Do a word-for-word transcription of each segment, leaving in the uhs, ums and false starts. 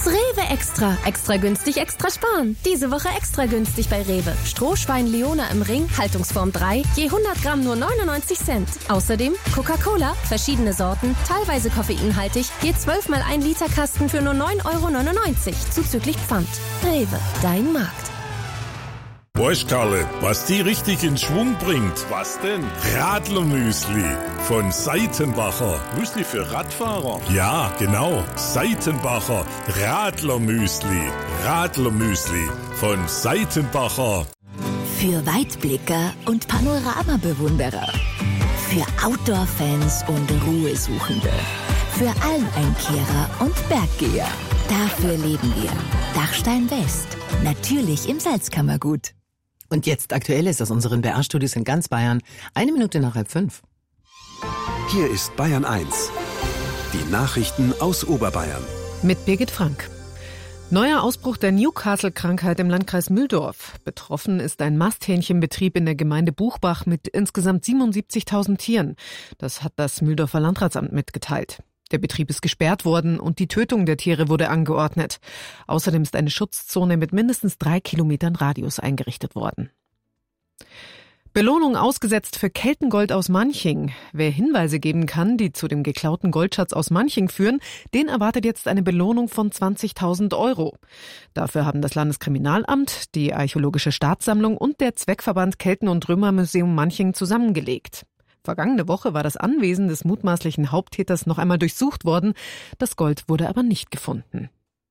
Rewe Extra. Extra günstig, extra sparen. Diese Woche extra günstig bei Rewe. Strohschwein Leona im Ring, Haltungsform drei, je hundert Gramm nur neunundneunzig Cent. Außerdem Coca-Cola, verschiedene Sorten, teilweise koffeinhaltig, je zwölf mal ein Liter Kasten für nur neun Euro neunundneunzig, zuzüglich Pfand. Rewe, dein Markt. Weißt Karle, was die richtig in Schwung bringt? Was denn? Radlermüsli von Seitenbacher. Müsli für Radfahrer? Ja, genau. Seitenbacher Radlermüsli. Radlermüsli von Seitenbacher. Für Weitblicker und Panoramabewunderer. Für Outdoor-Fans und Ruhesuchende. Für Almeinkehrer und Berggeher. Dafür leben wir. Dachstein West. Natürlich im Salzkammergut. Und jetzt Aktuelles aus unseren B R-Studios in ganz Bayern. Eine Minute nach halb fünf. Hier ist Bayern eins. Die Nachrichten aus Oberbayern. Mit Birgit Frank. Neuer Ausbruch der Newcastle-Krankheit im Landkreis Mühldorf. Betroffen ist ein Masthähnchenbetrieb in der Gemeinde Buchbach mit insgesamt siebenundsiebzigtausend Tieren. Das hat das Mühldorfer Landratsamt mitgeteilt. Der Betrieb ist gesperrt worden und die Tötung der Tiere wurde angeordnet. Außerdem ist eine Schutzzone mit mindestens drei Kilometern Radius eingerichtet worden. Belohnung ausgesetzt für Keltengold aus Manching. Wer Hinweise geben kann, die zu dem geklauten Goldschatz aus Manching führen, den erwartet jetzt eine Belohnung von zwanzigtausend Euro. Dafür haben das Landeskriminalamt, die Archäologische Staatssammlung und der Zweckverband Kelten- und Römermuseum Manching zusammengelegt. Vergangene Woche war das Anwesen des mutmaßlichen Haupttäters noch einmal durchsucht worden. Das Gold wurde aber nicht gefunden.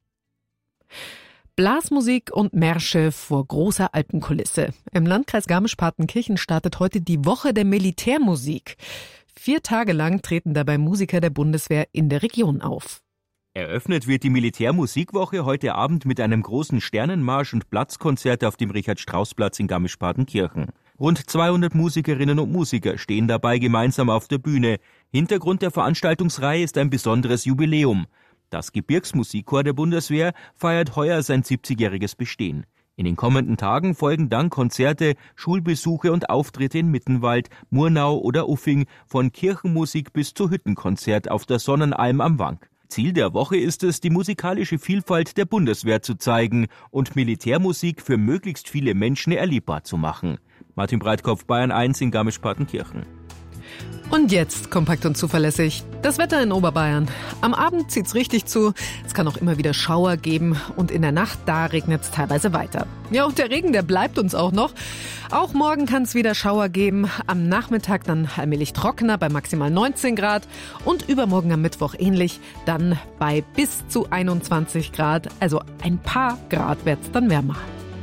Blasmusik und Märsche vor großer Alpenkulisse. Im Landkreis Garmisch-Partenkirchen startet heute die Woche der Militärmusik. Vier Tage lang treten dabei Musiker der Bundeswehr in der Region auf. Eröffnet wird die Militärmusikwoche heute Abend mit einem großen Sternenmarsch und Platzkonzert auf dem Richard-Strauss-Platz in Garmisch-Partenkirchen. Rund zweihundert Musikerinnen und Musiker stehen dabei gemeinsam auf der Bühne. Hintergrund der Veranstaltungsreihe ist ein besonderes Jubiläum. Das Gebirgsmusikchor der Bundeswehr feiert heuer sein siebzigjähriges Bestehen. In den kommenden Tagen folgen dann Konzerte, Schulbesuche und Auftritte in Mittenwald, Murnau oder Uffing, von Kirchenmusik bis zu Hüttenkonzert auf der Sonnenalm am Wank. Ziel der Woche ist es, die musikalische Vielfalt der Bundeswehr zu zeigen und Militärmusik für möglichst viele Menschen erlebbar zu machen. Martin Breitkopf, Bayern eins in Garmisch-Partenkirchen. Und jetzt kompakt und zuverlässig das Wetter in Oberbayern. Am Abend zieht's richtig zu. Es kann auch immer wieder Schauer geben und in der Nacht, da regnet's teilweise weiter. Ja, und der Regen, der bleibt uns auch noch. Auch morgen kann es wieder Schauer geben. Am Nachmittag dann allmählich trockener bei maximal neunzehn Grad und übermorgen am Mittwoch ähnlich, dann bei bis zu einundzwanzig Grad. Also ein paar Grad wird's dann wärmer.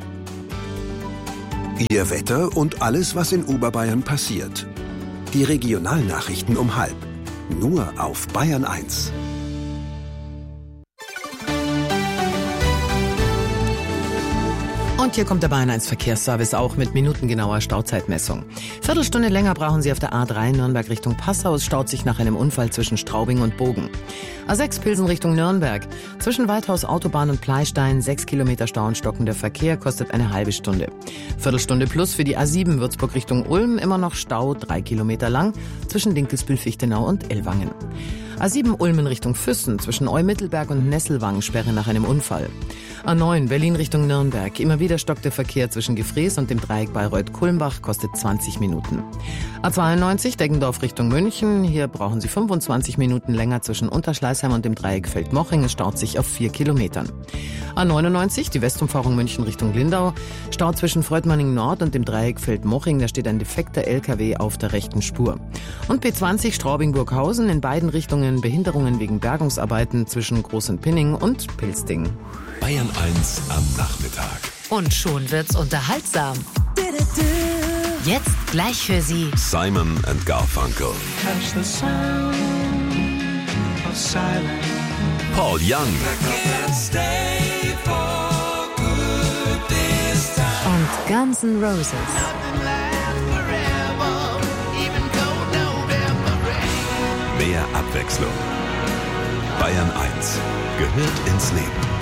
Ihr Wetter und alles, was in Oberbayern passiert. Die Regionalnachrichten um halb. Nur auf Bayern eins. Und hier kommt der Bayern eins Verkehrsservice auch mit minutengenauer Stauzeitmessung. Viertelstunde länger brauchen Sie auf der A drei Nürnberg Richtung Passau. Es staut sich nach einem Unfall zwischen Straubing und Bogen. A sechs Pilsen Richtung Nürnberg. Zwischen Weithaus Autobahn und Pleistein sechs Kilometer Stau und stockender Verkehr, kostet eine halbe Stunde. Viertelstunde plus für die A sieben Würzburg Richtung Ulm. Immer noch Stau, drei Kilometer lang, zwischen Dinkelsbühl, Fichtenau und Ellwangen. A sieben Ulmen Richtung Füssen, zwischen Eumittelberg und Nesselwang, Sperre nach einem Unfall. A neun Berlin Richtung Nürnberg, immer wieder stockt der Verkehr zwischen Gefrees und dem Dreieck Bayreuth-Kulmbach, kostet zwanzig Minuten. A zweiundneunzig Deggendorf Richtung München, hier brauchen Sie fünfundzwanzig Minuten länger zwischen Unterschleißheim und dem Dreieck Feldmoching, es staut sich auf vier Kilometern. A neunundneunzig, die Westumfahrung München Richtung Lindau, Stau zwischen Freudmanning Nord und dem Dreieck Feldmoching, da steht ein defekter L K W auf der rechten Spur. Und B zwanzig Straubing-Burghausen, in beiden Richtungen Behinderungen wegen Bergungsarbeiten zwischen Groß- und Pinning und Pilsting. Bayern eins am Nachmittag. Und schon wird's unterhaltsam. Jetzt gleich für Sie Simon and Garfunkel. Paul Young. und Guns N' Roses. Mehr Abwechslung. Bayern eins gehört ins Leben.